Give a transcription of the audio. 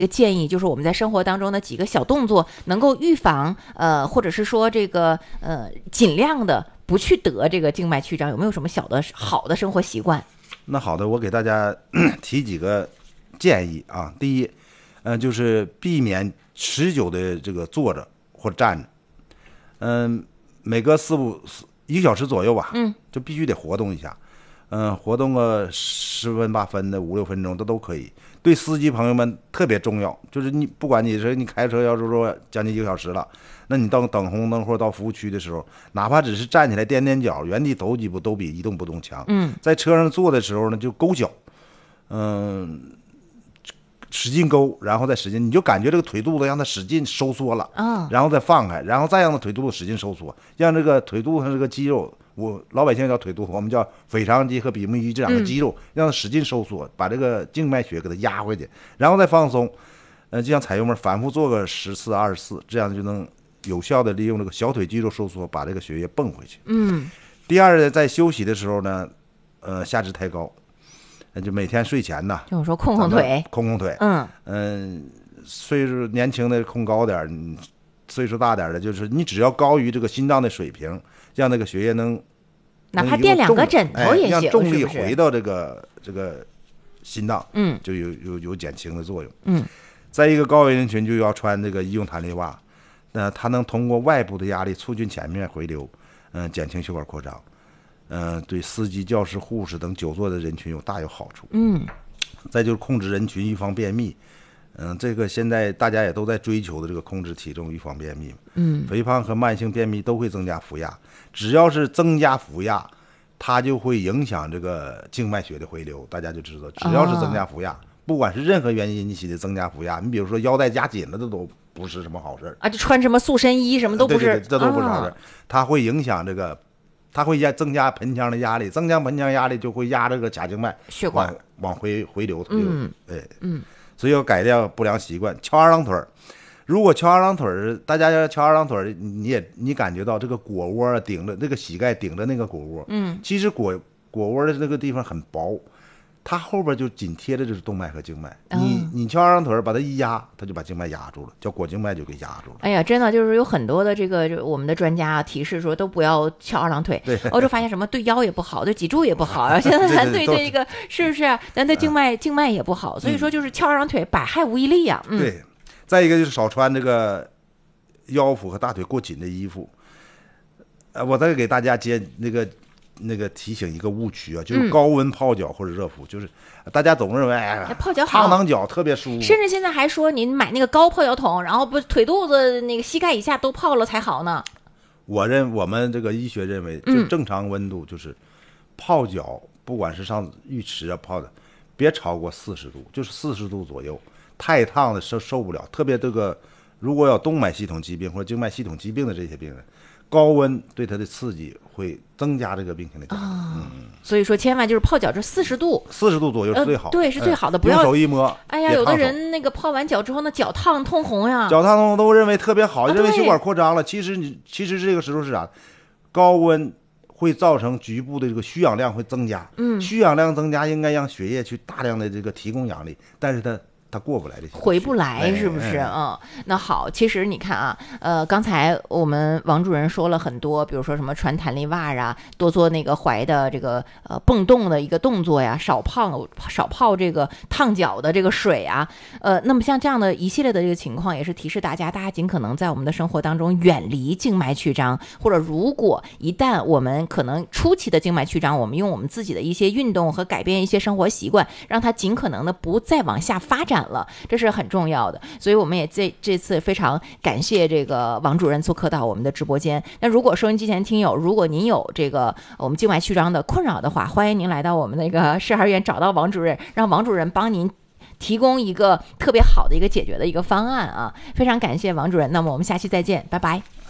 一个建议，就是我们在生活当中的几个小动作，能够预防或者是说这个尽量的不去得这个静脉曲张，有没有什么好的生活习惯？ 那好的，我给大家提几个建议啊。第一，就是避免持久的这个坐着或站着，每隔1个小时左右吧，就必须得活动一下，活动个10分8分的5、6分钟都可以。对司机朋友们特别重要，就是不管你开车，要是说将近1个小时了，那你等红灯或者到服务区的时候，哪怕只是站起来踮踮脚，原地走几步都比一动不动强。在车上坐的时候呢，就勾脚，使劲勾，然后再使劲，你就感觉这个腿肚子让它使劲收缩了，然后再放开，然后再让它腿肚子使劲收缩，让这个腿肚子上这个肌肉，我老百姓叫腿肚子，我们叫腓肠肌和比目鱼这两个肌肉，让它使劲收缩，把这个静脉血给它压回去，然后再放松，就像踩油门反复做个10次20次，这样就能有效的利用这个小腿肌肉收缩，把这个血液泵回去。第二，在休息的时候呢，下肢抬高。就每天睡前呢， 就是说空腿， 岁数年轻的空高点，岁数大点的，就是你只要高于这个心脏的水平，让那个血液哪怕垫2个枕头也行， 让重力回到这个心脏，就有减轻的作用。再一个，高危人群就要穿这个医用弹力袜，它能通过外部的压力促进前面回流，减轻血管扩张。对司机、教师、护士等久坐的人群大有好处。再就是控制人群，预防便秘。这个现在大家也都在追求的这个控制体重、预防便秘。肥胖和慢性便秘都会增加腹压，只要是增加腹压，它就会影响这个静脉血的回流。大家就知道，只要是增加腹压，不管是任何原因引起的增加腹压，你比如说腰带夹紧了，这都不是什么好事就穿什么塑身衣什么都不是， 对，这都不是好事。它会影响这个。它会增加盆腔的压力，增加盆腔压力就会压这个髂静脉血管往回流。所以要改掉不良习惯。翘二郎腿，如果翘二郎腿，大家要翘二郎腿，你感觉到这个腘窝顶着这个膝盖顶着那个腘窝，其实腘窝的那个地方很薄，它后边就紧贴的就是动脉和静脉。你翘二郎腿把它一压，它就把静脉压住了，叫腘静脉就给压住了。 哎呀，真的就是有很多的这个我们的专家提示说都不要翘二郎腿。我就发现什么对腰也不好，对脊柱也不好，现在咱对这个是不是？咱对静脉也不好，所以说就是翘二郎腿百害无一利呀。 对，再一个就是少穿这个腰腹和大腿过紧的衣服。我再给大家接那个提醒一个误区啊，就是高温泡脚或者热敷，就是大家总认为泡脚好， 烫脚特别舒服， 甚至现在还说您买那个高泡脚桶，然后不腿肚子那个膝盖以下都泡了才好呢。 我们这个医学认为，就正常温度就是泡脚，不管是上浴池啊泡的，别超过40度，就是40度左右，太烫的受不了。特别这个如果有动脉系统疾病或者静脉系统疾病的这些病人，高温对它的刺激会增加这个病情的加重。 所以说千万就是泡脚这40度左右是最好的， 对，是最好的，不要用手一摸。 哎呀，有的人那个泡完脚之后呢，脚烫通红呀， 脚烫通红都认为特别好，认为血管扩张了。其实这个时候是啥？高温会造成局部的这个需氧量会增加，需氧量增加应该让血液去大量的这个提供氧力，但是它过不来这些， 回不来，是不是？那好，其实你看啊，刚才我们王主任说了很多，比如说什么穿弹力袜啊，多做那个踝的这个蹦动的一个动作呀，少泡这个烫脚的这个水啊，那么像这样的一系列的这个情况，也是提示大家尽可能在我们的生活当中远离静脉曲张，或者如果一旦我们可能初期的静脉曲张，我们用我们自己的一些运动和改变一些生活习惯，让它尽可能的不再往下发展了，这是很重要的。所以我们也这次非常感谢这个王主任做客到我们的直播间。那如果收音机前听友，如果您有这个我们静脉曲张的困扰的话，欢迎您来到我们那个市孩院找到王主任，让王主任帮您提供一个特别好的一个解决的一个方案啊！非常感谢王主任，那么我们下期再见，拜拜。